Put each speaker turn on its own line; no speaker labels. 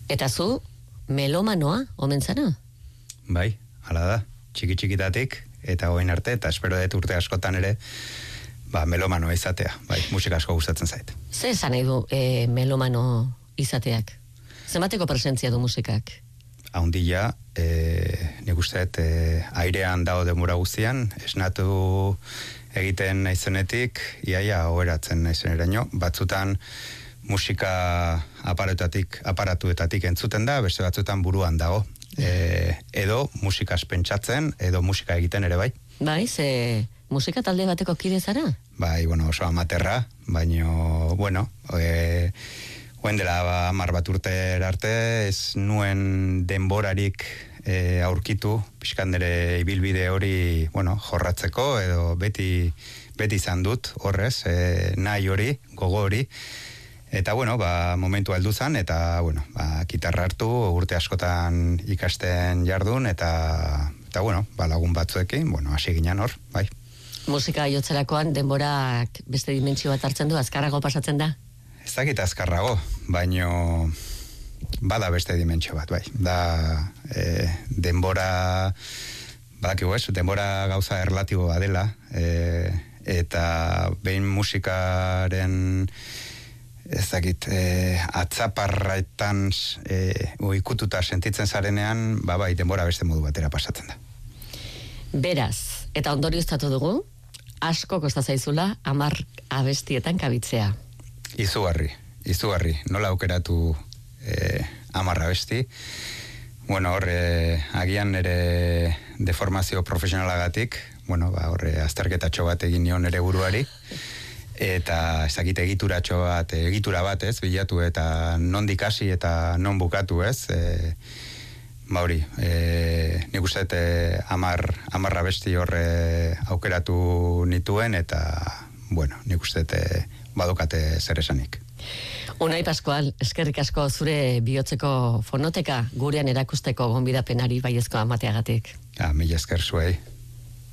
Eta zu, melomanoa, omen zara?
Bai, hala da, txiki-txikitatik, eta oin arte, eta espero dut urte askotan ere, melomanoa izatea, bai, musika asko gustatzen zait.
Ze esan nahi du melomano izateak? Zenbateko presentzia du musikak?
Haundila, nik uste airean dago denbora guztian, esnatu egiten naizenetik, iaia oheratzen naizeneraino, batzutan musika aparatuetatik entzuten da, beste batzutan buruan dago. Edo musikaz pentsatzen, edo musika egiten ere bai.
Bai, ze musika talde bateko kide zara?
Bai, oso amaterra, baino, oen dela 10 bat urte arte, ez nuen denborarik aurkitu, pixkan nire ibilbide hori, jorratzeko, edo beti izan dut, horrez, nahi hori, gogo hori, eta, momentu aldu zan, eta, gitarra hartu, urte askotan ikasten jardun, eta lagun batzuekin, hasi ginen hor, bai.
Musika jotzerakoan denborak beste dimentsio bat hartzen du, azkarrago pasatzen da?
Ez dakit azkarrago, baino bada beste dimentsio bat, bai. Da, denbora, badakigu ez, denbora gauza erlatiboa dela, eta behin musikaren ez dakit, atzaparraetan ikututa sentitzen zarenean, bai, denbora beste modu batera pasatzen da.
Beraz, eta ondorioztatu dugu, asko kosta zaizula 10 abestietan kabitzea.
Izugarri, nola aukeratu 10 abesti. Agian nire deformazio profesionalagatik, azterketatxo bat egin nion nire buruari, eta ez dakit egitura bat ez, bilatu eta nondik hasi eta non bukatu ez, nik uste 10 abesti horre aukeratu nituen, eta, nik uste badokate zer esanik.
Unai Pascual, eskerrik asko zure bihotzeko fonoteka gurean erakusteko gonbidapenari baiezkoa emateagatik.
Mila esker zuei.